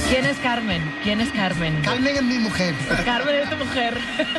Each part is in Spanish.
¿Quién es Carmen? ¿Quién es Carmen? Carmen es mi mujer. Carmen es tu mujer.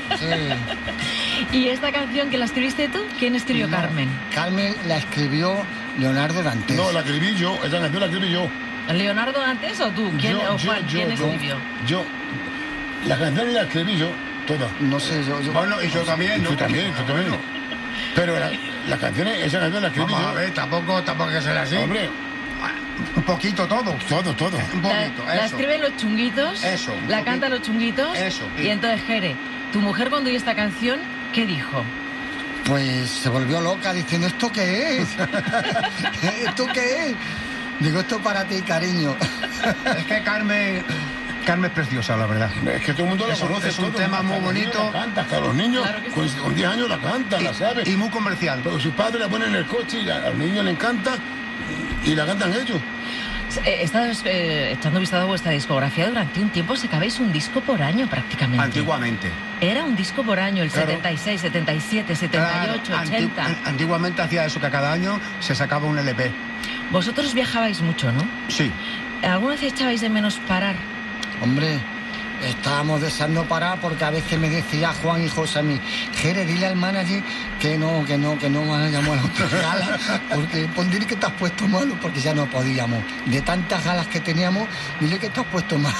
Sí. ¿Y esta canción que la escribiste tú? ¿Quién escribió No, Carmen? Carmen la escribió Leonardo Dantes. No, la escribí yo, esa canción la escribí yo. ¿Leonardo Dantes o tú? ¿Quién, o Juan, ¿quién escribió? Yo. La canción la escribí yo, toda. No sé, yo... Bueno, y yo también, ¿no? Tú también. Pero la canción, esa canción la escribí Vamos yo. a ver, tampoco hay que ser así. Hombre, Un poquito todo. todo. Un poquito, La eso. escriben los chunguitos, Eso, un la poquito. cantan los chunguitos. Eso. Y entonces, Jere, tu mujer cuando oyó esta canción, ¿qué dijo? Pues se volvió loca diciendo, ¿esto qué es? ¿Esto qué es? Digo, esto para ti, cariño. Es que Carmen es preciosa, la verdad. es que todo el mundo la Es un- conoce. es un todo, tema hasta muy los niños bonito. La canta, hasta los niños Claro que sí. con 10 años la cantan, la saben. Y muy comercial. Pero sus padres la ponen en el coche y a los niños le encanta y la cantan ellos. Estás echando vistazo a vuestra discografía. Durante un tiempo sacabais un disco por año prácticamente. Antiguamente. Era un disco por año, el Claro. 76, 77, 78, Claro, 80. Antiguamente hacía eso, que cada año se sacaba un LP. Vosotros viajabais mucho, ¿no? Sí. ¿Alguna vez echabais de menos parar? Hombre, estábamos deseando parar porque a veces me decía Juan y José a mí, Jere, dile al manager que no vayamos a la otra gala, porque dile que te has puesto malo, porque ya no podíamos. De tantas galas que teníamos, dile que te has puesto malo.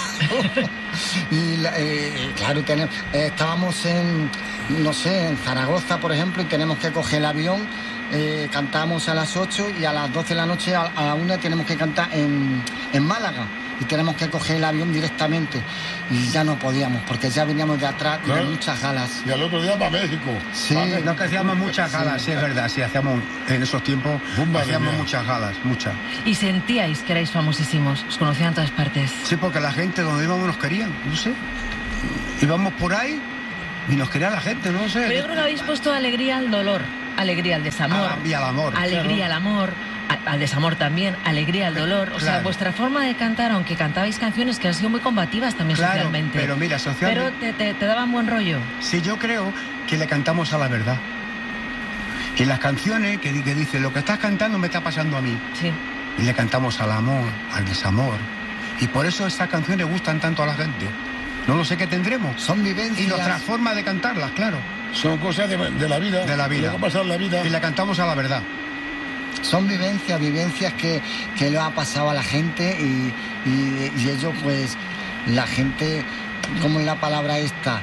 Y claro, estábamos no sé, en Zaragoza, por ejemplo, y tenemos que coger el avión. Cantamos a las 8 y a las 12 de la noche a la 1 tenemos que cantar en Málaga y tenemos que coger el avión directamente y ya no podíamos porque ya veníamos de atrás de Claro. muchas galas. Y al otro día para México. Sí. Pa' México. No, que hacíamos muchas galas, sí, es verdad. Sí, hacíamos en esos tiempos, Madre hacíamos mía. muchas galas, muchas. Y sentíais que erais famosísimos, os conocían en todas partes. Sí, porque la gente donde íbamos nos querían, no sé. Íbamos por ahí y nos quería la gente, no sé. Pero yo creo que habéis puesto alegría al dolor, alegría al desamor, Y al amor. alegría al amor, al desamor también, alegría al dolor. O sea, Claro. vuestra forma de cantar, aunque cantabais canciones que han sido muy combativas también Claro, socialmente. pero mira, socialmente... Pero te daban buen rollo. Sí, yo creo que le cantamos a la verdad. Y las canciones que dicen, lo que estás cantando me está pasando a mí. Sí. Y le cantamos al amor, al desamor. Y por eso estas canciones gustan tanto a la gente. No lo sé qué tendremos. Son vivencias. Y nuestra forma de cantarlas, claro. Son cosas de la vida. De la vida. Lo que ha pasado en la vida. Y le cantamos a la verdad. Son vivencias que le ha pasado a la gente y ellos, pues, la gente, ¿cómo es la palabra esta?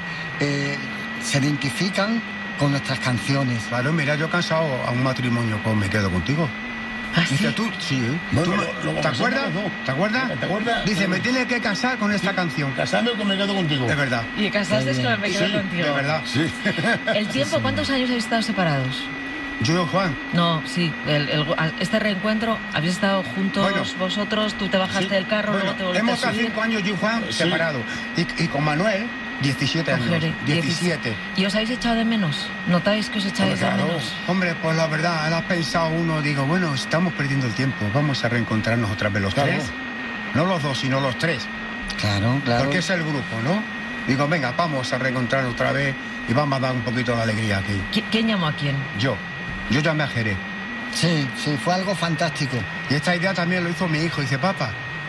Se identifican con nuestras canciones. Claro, mira, yo he cansado a un matrimonio con Me quedo contigo. ¿Ah, sí? Dice tú, sí. Bueno, ¿Tú lo ¿Te acuerdas? confesamos, ¿no? ¿Te acuerdas? ¿Te acuerdas? Dice, me tienes que casar con esta canción. Casarme o que me quedo contigo. De verdad. Y casasteis con el Me quedo Sí, contigo. De verdad. Sí. ¿El tiempo? ¿Cuántos años habéis estado separados? Yo y Juan. No, sí, este reencuentro, habéis estado juntos Bueno. vosotros, tú te bajaste Sí. del carro, Bueno, luego te volviste hemos a estado subir. 5 años yo y Juan Sí. separados. Y con Manuel, 17 Con años. Jere, 17. ¿Y os habéis echado de menos? ¿Notáis que os echáis de Claro. menos? Hombre, pues la verdad, has pensado uno, digo, bueno, estamos perdiendo el tiempo, vamos a reencontrarnos otra vez los Claro. tres. No los dos, sino los tres. Claro, claro. Porque es el grupo, ¿no? Digo, venga, vamos a reencontrarnos otra vez y vamos a dar un poquito de alegría aquí. ¿Quién llamó a quién? Yo llamé a Jere. Sí, fue algo fantástico. Y esta idea también lo hizo mi hijo. Dice, papá,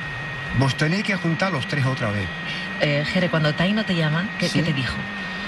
vos tenéis que juntar los tres otra vez. Jere, cuando Taino te llama, ¿qué Sí. te dijo?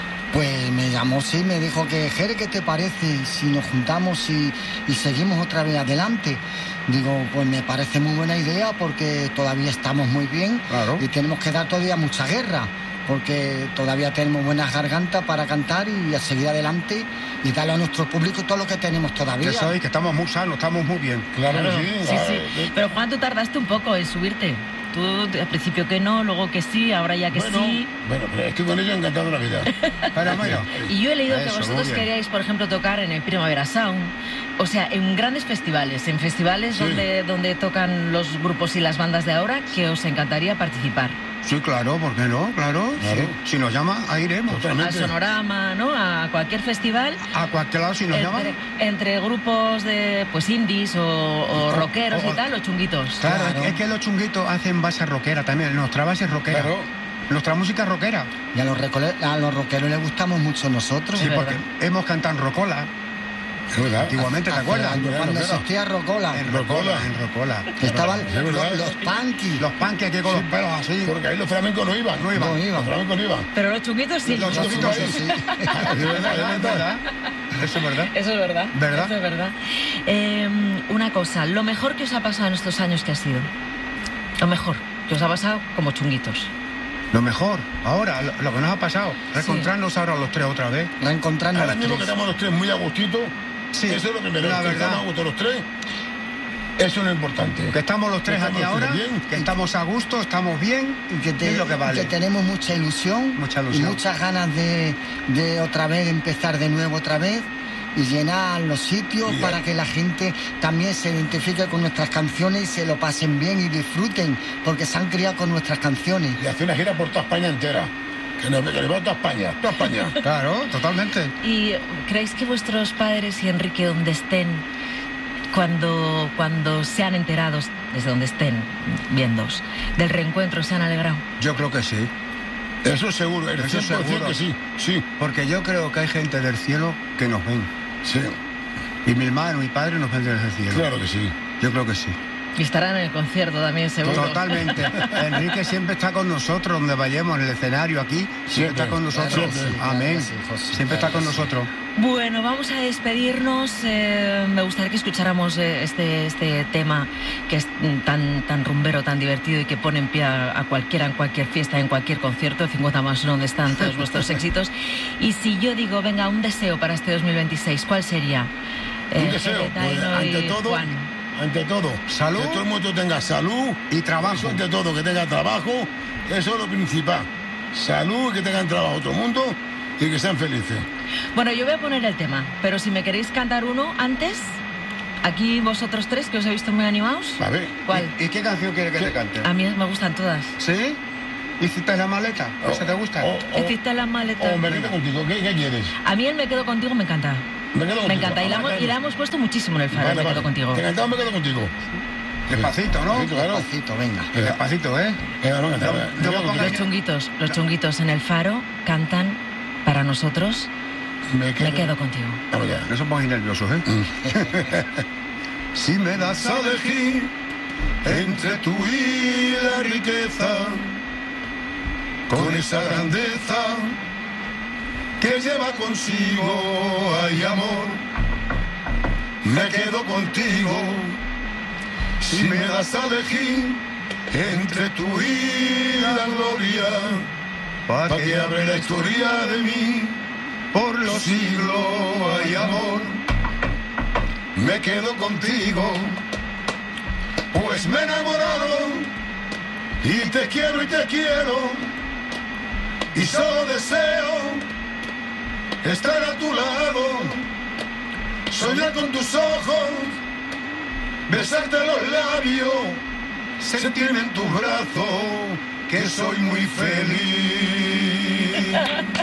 Pues me llamó, sí, me dijo que, Jere, ¿qué te parece si nos juntamos y seguimos otra vez adelante? Digo, pues me parece muy buena idea porque todavía estamos muy bien Claro. y tenemos que dar todavía mucha guerra porque todavía tenemos buenas gargantas para cantar y a seguir adelante y darle a nuestro público todo lo que tenemos todavía. Que sois, que estamos muy sanos, estamos muy bien. Claro que sí. sí, sí. Pero Juan, tú tardaste un poco en subirte. Tú al principio que no, luego que sí, ahora ya que sí. Bueno, pero es que con ello encantado la vida. Pero bueno, Y yo he leído que Eso, vosotros muy bien. queríais, por ejemplo, tocar en el Primavera Sound, o sea, en grandes festivales, en festivales Sí. donde tocan los grupos y las bandas de ahora, que os encantaría participar. sí, claro, ¿por qué no? Claro. Claro. Sí. Si nos llama, ahí iremos. Totalmente. Al Sonorama, ¿no? A cualquier festival. A cualquier lado, si nos llama. Entre grupos de pues indies o rockeros o- y tal, o chunguitos. Claro, Claro. Es que los chunguitos hacen base rockera también. Nuestra base es rockera. Claro. Nuestra música es rockera. Y a los rockeros les gustamos mucho nosotros. Sí, Es porque verdad. hemos cantado en rocola, Es verdad. Antiguamente, ¿te Hace acuerdas? años, cuando existía Rocola. En Rocola. Estaban Es verdad. los punky. Los panques aquí con los pelos así. Porque ahí los flamencos no iban. No iban. No iban. Los flamencos no iban. Pero los chunguitos sí. Los chunguitos sí. Sí. Es verdad, Es verdad. Eso es verdad. Eso es verdad. ¿Verdad? Eso es verdad. Una cosa, lo mejor que os ha pasado en estos años, ¿qué ha sido? Lo mejor que os ha pasado como chunguitos. Lo mejor, ahora, lo que nos ha pasado, reencontrarnos ahora los tres otra vez. Reencontrarnos Ahora los mismo que tres. estamos los tres muy a gustito. Sí, Eso es lo primero. la Que verdad. estamos a gusto los tres. Eso es lo importante. Que estamos los tres Estamos aquí los ahora, tres bien. que estamos a gusto, estamos bien, es lo que vale. que tenemos mucha ilusión, Mucha ilusión. y muchas ganas de otra vez empezar de nuevo otra vez y llenar los sitios Y ya. para que la gente también se identifique con nuestras canciones y se lo pasen bien y disfruten porque se han criado con nuestras canciones. Y hacer una gira por toda España entera. Que nos va toda España. Toda España. Claro, totalmente. ¿Y creéis que vuestros padres y Enrique, donde estén, cuando sean enterados, desde donde estén viéndoos, del reencuentro, se han alegrado? Yo creo que sí. Eso seguro. El Eso 100% seguro. que sí. Sí. Porque yo creo que hay gente del cielo que nos ven. Sí. Y mi hermano, mi padre nos ven desde el cielo. Claro que sí. Yo creo que sí. Y estarán en el concierto también, seguro. Totalmente. Enrique siempre está con nosotros, donde vayamos, en el escenario aquí. Siempre Siempre. está con nosotros. Claro que sí, Amén. claro que sí, José, Siempre está claro con que sí. nosotros. Bueno, vamos a despedirnos. Me gustaría que escucháramos este tema que es tan rumbero, tan divertido y que pone en pie a cualquiera en cualquier fiesta, en cualquier concierto, 50 más uno, donde están todos vuestros éxitos. Y si yo digo, venga, un deseo para este 2026, ¿cuál sería? Un deseo. Taino Pues, y Juan. ante todo, Salud. que todo el mundo tenga salud Y trabajo. Eso ante todo, que tenga trabajo, eso es lo principal. Salud, que tengan trabajo todo el mundo y que sean felices. Bueno, yo voy a poner el tema, pero si me queréis cantar uno antes, aquí vosotros tres, que os he visto muy animados. A ver. ¿Cuál? ¿Y qué canción quiere que ¿Qué? te cante? A mí me gustan todas. ¿Sí? ¿Hiciste la maleta? ¿Esa te gusta? Hiciste la maleta. O me quedo contigo, ¿qué quieres? A mí el Me Quedo Contigo me encanta. Me quedo contigo. Me encanta. Y la, Ah, hemos, vale. y la hemos puesto muchísimo en el faro, Vale, Me Quedo vale. Contigo. ¿Te encantado? Me quedo contigo. Despacito, ¿no? Sí, claro. Despacito, venga. Despacito, ¿eh? Venga, no, Yo- yo me pongo Los chunguitos en el faro cantan para nosotros Me Me Quedo Contigo. Vamos ya. No se pongáis nerviosos, ¿eh? Si me das a elegir entre tú y la riqueza, con esa grandeza que lleva consigo, ay amor, me quedo contigo. Si me das a elegir entre tú y la gloria, para que abre la historia de mí por los siglos, ay amor, me quedo contigo, pues me he enamorado y te quiero, y solo deseo estar a tu lado, soñar con tus ojos, besarte los labios, sentirme en tus brazos, que soy muy feliz.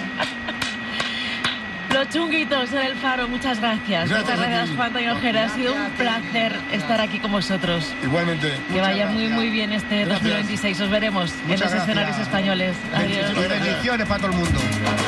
Los chunguitos en el faro, muchas gracias. Gracias Muchas a gracias, ti. Juan Taino Ojeda. Ha sido un placer estar aquí con vosotros. Igualmente. Que vaya muy, muy bien este Gracias. 2026. Os veremos en Muchas los escenarios gracias. españoles. Adiós. Y bendiciones para todo el mundo.